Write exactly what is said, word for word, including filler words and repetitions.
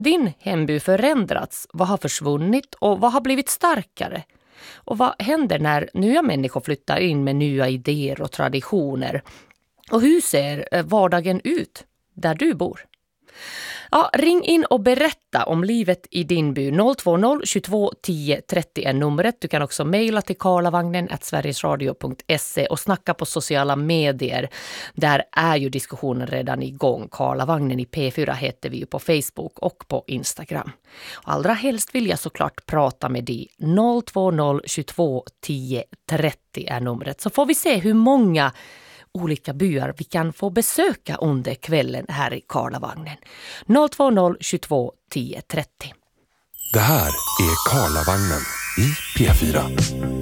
din hemby förändrats? Vad har försvunnit och vad har blivit starkare? Och vad händer när nya människor flyttar in med nya idéer och traditioner? Och hur ser vardagen ut där du bor? Ja, ring in och berätta om livet i din by. noll två noll tjugotvå tio trettio är numret. Du kan också mejla till karlavagnen at sverigesradio punkt se och snacka på sociala medier. Där är ju diskussionen redan igång. Karlavagnen i P fyra heter vi ju på Facebook och på Instagram. Och allra helst vill jag såklart prata med dig. noll två noll tjugotvå tio trettio är numret. Så får vi se hur många olika byar vi kan få besöka under kvällen här i Karlavagnen. noll två noll tjugotvå tio trettio. Det här är Karlavagnen i P fyra.